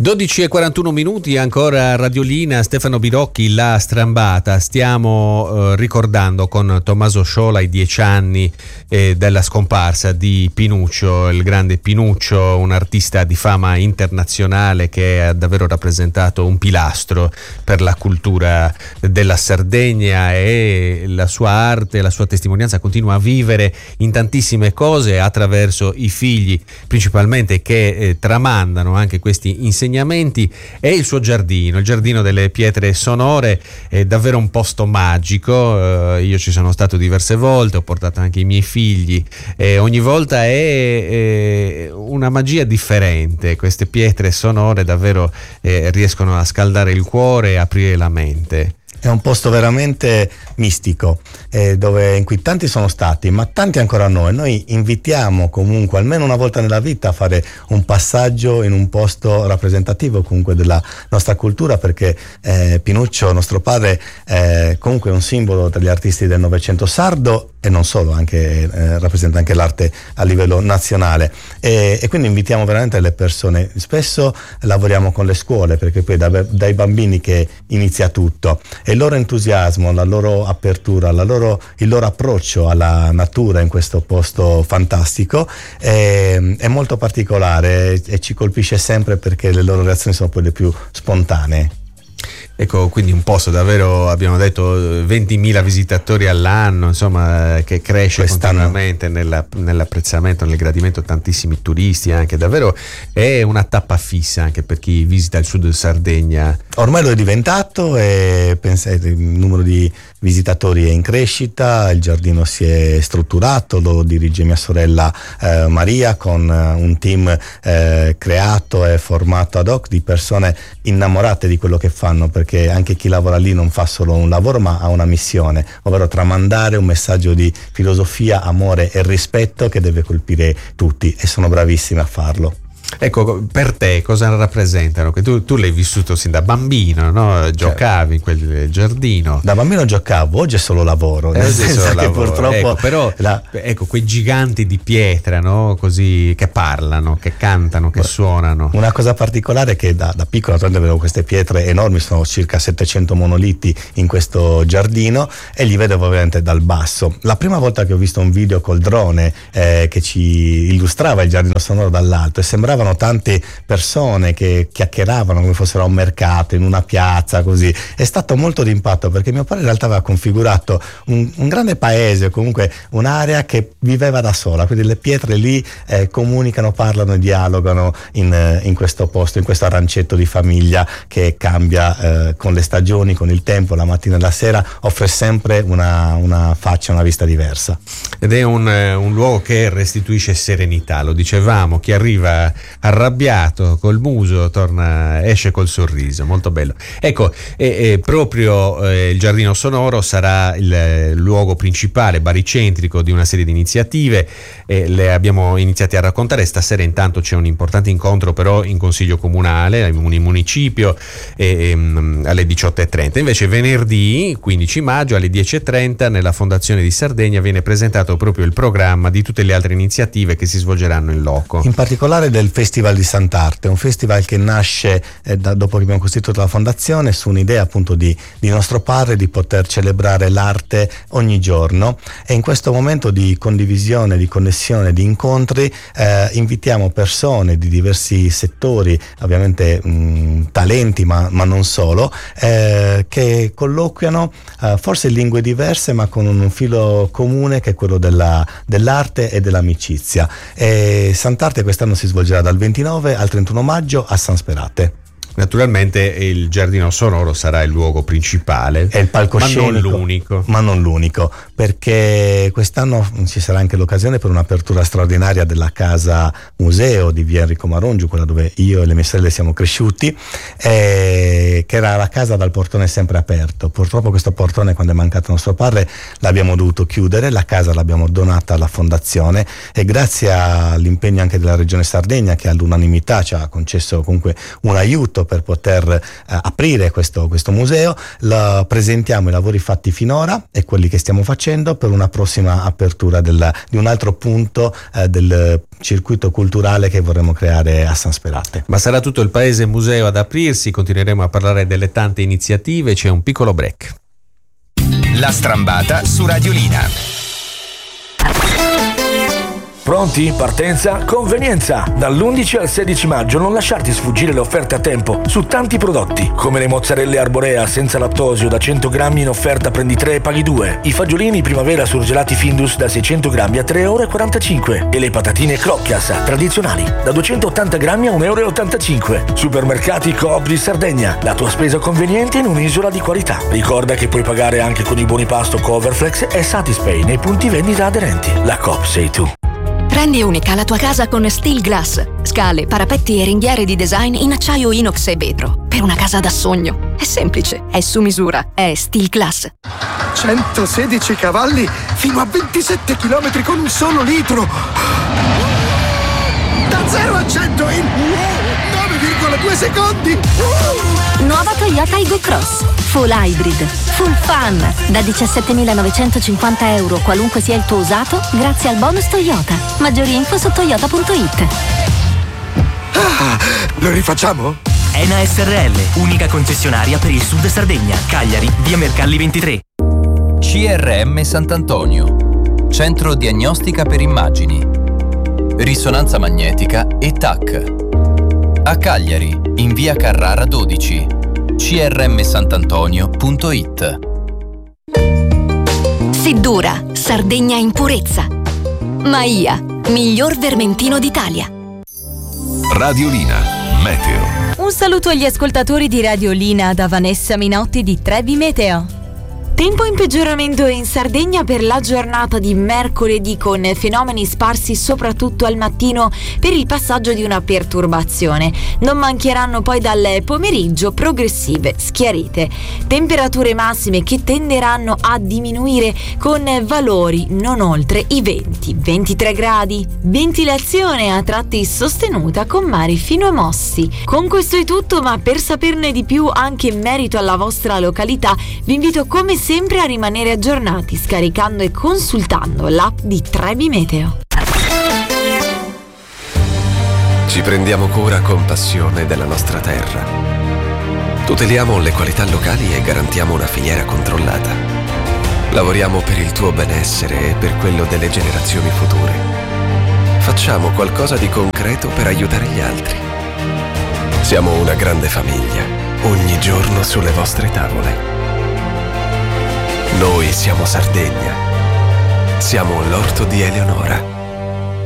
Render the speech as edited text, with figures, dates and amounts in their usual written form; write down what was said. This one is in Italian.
12:41 ancora Radiolina, Stefano Birocchi, La Strambata. Stiamo ricordando con Tommaso Sciola i 10 anni della scomparsa di Pinuccio, il grande Pinuccio, un artista di fama internazionale che ha davvero rappresentato un pilastro per la cultura della Sardegna, e la sua arte, la sua testimonianza continua a vivere in tantissime cose attraverso i figli principalmente, che tramandano anche questi insegnamenti. E il suo giardino, il giardino delle pietre sonore, è davvero un posto magico. Io ci sono stato diverse volte, ho portato anche i miei figli, e ogni volta è una magia differente. Queste pietre sonore davvero riescono a scaldare il cuore e aprire la mente. È un posto veramente mistico, in cui tanti sono stati, ma tanti ancora noi. Noi invitiamo comunque almeno una volta nella vita a fare un passaggio in un posto rappresentativo comunque della nostra cultura, perché Pinuccio, nostro padre, è comunque un simbolo degli artisti del Novecento sardo, e non solo, anche rappresenta anche l'arte a livello nazionale, e quindi invitiamo veramente le persone. Spesso lavoriamo con le scuole, perché poi dai bambini che inizia tutto, e il loro entusiasmo, la loro apertura, il loro approccio alla natura in questo posto fantastico è molto particolare, e ci colpisce sempre perché le loro reazioni sono poi le più spontanee. Ecco, quindi un posto davvero, abbiamo detto, 20.000 visitatori all'anno, insomma, che cresce continuamente nell'apprezzamento, nel gradimento, tantissimi turisti anche. Davvero è una tappa fissa anche per chi visita il sud Sardegna. Ormai lo è diventato, e pensate, il numero di visitatori è in crescita, il giardino si è strutturato, lo dirige mia sorella Maria, con un team creato e formato ad hoc di persone innamorate di quello che fanno, perché anche chi lavora lì non fa solo un lavoro, ma ha una missione, ovvero tramandare un messaggio di filosofia, amore e rispetto che deve colpire tutti, e sono bravissimi a farlo. Ecco, per te cosa rappresentano? Che tu l'hai vissuto sin da bambino, no? Giocavi in quel giardino. Da bambino giocavo, oggi è solo lavoro. Nel senso che purtroppo. Ecco, però ecco, quei giganti di pietra, no? Così, che parlano, che cantano, che suonano. Una cosa particolare è che da piccolo avevo queste pietre enormi, sono circa 700 monoliti in questo giardino, e li vedevo ovviamente dal basso. La prima volta che ho visto un video col drone che ci illustrava il giardino sonoro dall'alto, e sembrava tante persone che chiacchieravano come fossero a un mercato, in una piazza, così. È stato molto d'impatto, perché mio padre in realtà aveva configurato un grande paese, comunque un'area che viveva da sola, quindi le pietre lì comunicano, parlano e dialogano in questo posto, in questo arancetto di famiglia che cambia con le stagioni, con il tempo, la mattina e la sera, offre sempre una faccia, una vista diversa. Ed è un luogo che restituisce serenità, lo dicevamo, chi arriva arrabbiato col muso esce col sorriso, molto bello. Ecco, proprio il giardino sonoro sarà il luogo principale, baricentrico, di una serie di iniziative, le abbiamo iniziate a raccontare. Stasera intanto c'è un importante incontro però in consiglio comunale, in municipio, alle 18:30. Invece venerdì 15 maggio alle 10:30 nella Fondazione di Sardegna viene presentato proprio il programma di tutte le altre iniziative che si svolgeranno in loco. In particolare del Festival di Sant'Arte, un festival che nasce dopo che abbiamo costituito la fondazione, su un'idea appunto di nostro padre, di poter celebrare l'arte ogni giorno, e in questo momento di condivisione, di connessione, di incontri invitiamo persone di diversi settori, ovviamente talenti ma non solo, che colloquiano forse in lingue diverse ma con un filo comune, che è quello dell'arte e dell'amicizia. Sant'Arte quest'anno si svolgerà dal 29 al 31 maggio a San Sperate. Naturalmente il giardino sonoro sarà il luogo principale, è il palcoscenico, ma non l'unico, perché quest'anno ci sarà anche l'occasione per un'apertura straordinaria della casa museo di via Enrico Marongiu, quella dove io e le mie sorelle siamo cresciuti, che era la casa dal portone sempre aperto. Purtroppo questo portone, quando è mancato nostro padre, l'abbiamo dovuto chiudere, la casa l'abbiamo donata alla fondazione, e grazie all'impegno anche della Regione Sardegna, che all'unanimità ci ha concesso comunque un aiuto per poter aprire questo museo, presentiamo i lavori fatti finora e quelli che stiamo facendo, facendo per una prossima apertura di un altro punto del circuito culturale che vorremmo creare a San Sperate. Ma sarà tutto il paese museo ad aprirsi, continueremo a parlare delle tante iniziative, c'è un piccolo break. La Strambata su Radiolina. Pronti? Partenza? Convenienza! Dall'11 al 16 maggio non lasciarti sfuggire le offerte a tempo su tanti prodotti, come le mozzarelle arborea senza lattosio da 100 grammi in offerta prendi 3 e paghi 2, i fagiolini primavera surgelati Findus da 600 grammi a 3,45 € e le patatine Crocchias tradizionali da 280 grammi a 1,85 €. Supermercati Coop di Sardegna, la tua spesa conveniente in un'isola di qualità. Ricorda che puoi pagare anche con i buoni pasto Coverflex e Satispay nei punti vendita aderenti. La Coop sei tu. Rendi unica la tua casa con Steel Glass. Scale, parapetti e ringhiere di design in acciaio inox e vetro. Per una casa da sogno. È semplice, è su misura, è Steel Glass. 116 cavalli fino a 27 km con un solo litro. Da 0 a 100 in 9,2 secondi. Nuova Toyota Aygo Cross. Full hybrid, full fun. Da 17.950 € qualunque sia il tuo usato, grazie al bonus Toyota. Maggiori info su toyota.it. Lo rifacciamo? ENA SRL, unica concessionaria per il Sud Sardegna. Cagliari, via Mercalli 23. CRM Sant'Antonio, centro diagnostica per immagini, risonanza magnetica e TAC. A Cagliari, in via Carrara 12, crmsant'antonio.it. Siddura, Sardegna in purezza. Maia, miglior vermentino d'Italia. Radiolina, meteo. Un saluto agli ascoltatori di Radiolina da Vanessa Minotti di Trevi Meteo. Tempo in peggioramento in Sardegna per la giornata di mercoledì, con fenomeni sparsi soprattutto al mattino per il passaggio di una perturbazione. Non mancheranno poi dal pomeriggio progressive schiarite. Temperature massime che tenderanno a diminuire con valori non oltre i 20-23 gradi. Ventilazione a tratti sostenuta con mari fino a mossi. Con questo è tutto, ma per saperne di più anche in merito alla vostra località vi invito come sempre a rimanere aggiornati scaricando e consultando l'app di Trevi Meteo. Ci prendiamo cura con passione della nostra terra. Tuteliamo le qualità locali e garantiamo una filiera controllata. Lavoriamo per il tuo benessere e per quello delle generazioni future. Facciamo qualcosa di concreto per aiutare gli altri. Siamo una grande famiglia, ogni giorno sulle vostre tavole. Noi siamo Sardegna. Siamo l'orto di Eleonora.